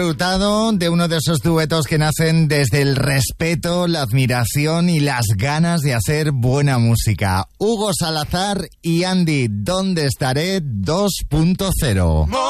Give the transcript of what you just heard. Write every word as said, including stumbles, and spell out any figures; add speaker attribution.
Speaker 1: Disfrutado de uno de esos duetos que nacen desde el respeto, la admiración y las ganas de hacer buena música. Hugo Salazar y Andy, ¿dónde estaré? dos punto cero.